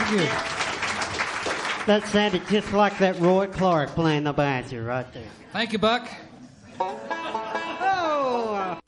Thank you. That sounded just like that Roy Clark playing the banjo right there. Thank you, Buck. Oh!